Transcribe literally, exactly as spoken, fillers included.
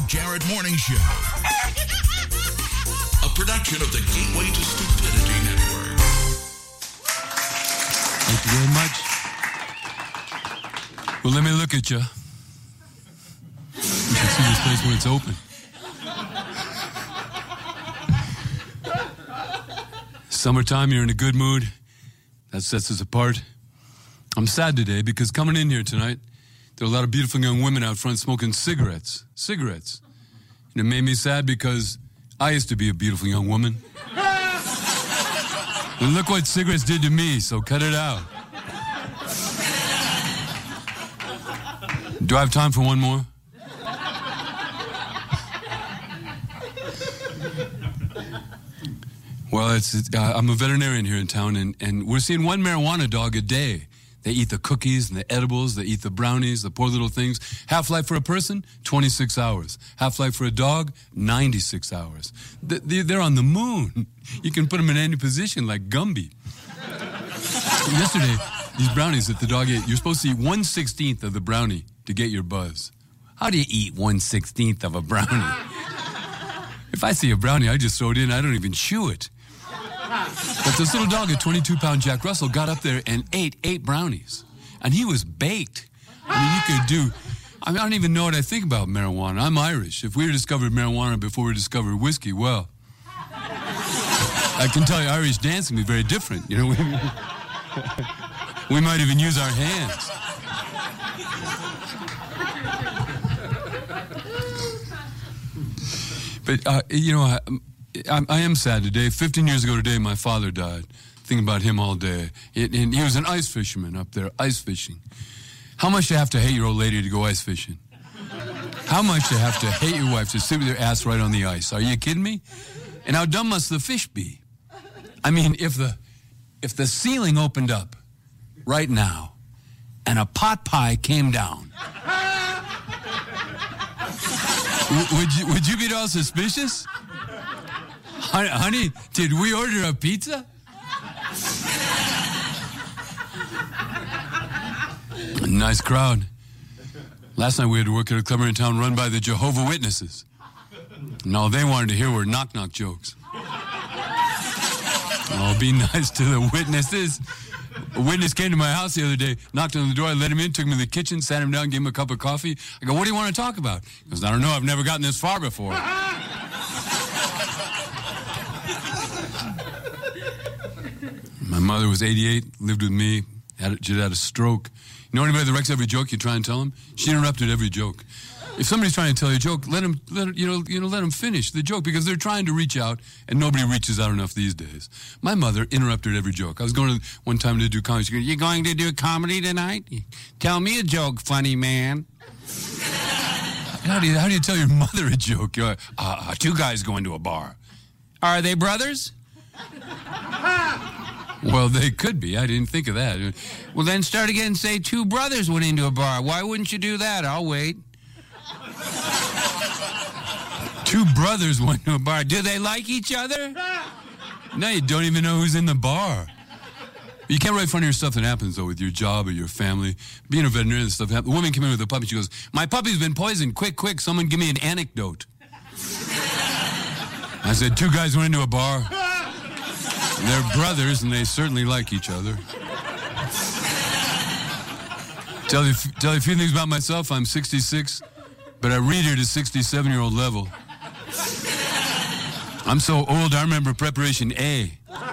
Jarrett Morning Show. A production of the Gateway to Stupidity Network. Thank you very much. Well, let me look at you. You can see this place when it's open. Summertime, you're in a good mood. That sets us apart. I'm sad today because coming in here tonight, there are a lot of beautiful young women out front smoking cigarettes. Cigarettes. And it made me sad because I used to be a beautiful young woman. And look what cigarettes did to me, so cut it out. Do I have time for one more? Well, it's, it's uh, I'm a veterinarian here in town, and, and we're seeing one marijuana dog a day. They eat the cookies and the edibles, they eat the brownies, the poor little things. Half-life for a person, twenty-six hours. Half-life for a dog, ninety-six hours. They're on the moon. You can put them in any position like Gumby. Yesterday, these brownies that the dog ate, you're supposed to eat one sixteenth of the brownie to get your buzz. How do you eat one sixteenth of a brownie? If I see a brownie, I just throw it in. I don't even chew it. But this little dog, a twenty-two pound Jack Russell, got up there and ate eight brownies. And he was baked. I mean, you could do... I mean, I don't even know what I think about marijuana. I'm Irish. If we discovered marijuana before we discovered whiskey, well... I can tell you, Irish dancing is very different. You know, we, we might even use our hands. But, uh, you know, I, I, I am sad today. fifteen years ago today, my father died. Thinking about him all day. It, and he was an ice fisherman up there, ice fishing. How much do you have to hate your old lady to go ice fishing? How much do you have to hate your wife to sit with your ass right on the ice? Are you kidding me? And how dumb must the fish be? I mean, if the, if the ceiling opened up right now and a pot pie came down, Would you, would you be at all suspicious? Honey, honey, did we order a pizza? Nice crowd. Last night we had to work at a club in town run by the Jehovah's Witnesses. And all they wanted to hear were knock-knock jokes. Oh, be nice to the witnesses. A witness came to my house the other day, knocked on the door, I let him in, took him to the kitchen, sat him down, gave him a cup of coffee. I go, what do you want to talk about? He goes, I don't know, I've never gotten this far before. My mother was eighty-eight, lived with me, had, she had a stroke. You know anybody that wrecks every joke you try and tell them? She interrupted every joke. If somebody's trying to tell you a joke, let them, let, you know, you know, let them finish the joke because they're trying to reach out, and nobody reaches out enough these days. My mother interrupted every joke. I was going to one time to do comedy. She goes, you going to do comedy tonight? Tell me a joke, funny man. How do you, how do you tell your mother a joke? Uh, uh, two guys going to a bar. Are they brothers? Well, they could be. I didn't think of that. Well, then start again and say two brothers went into a bar. Why wouldn't you do that? I'll wait. Two brothers went to a bar. Do they like each other? No, you don't even know who's in the bar. You can't write fun of your stuff that happens, though, with your job or your family. Being a veterinarian, this stuff happens. The woman came in with a puppy. She goes, my puppy's been poisoned. Quick, quick, someone give me an anecdote. I said, two guys went into a bar. They're brothers, and they certainly like each other. Tell you, tell you a few things about myself. I'm sixty-six, but I read at a sixty-seven-year-old level. I'm so old, I remember preparation A.